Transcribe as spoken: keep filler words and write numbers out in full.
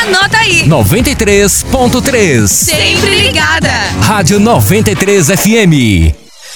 Anota aí. noventa e três ponto três. Sempre ligada. Rádio noventa e três F M.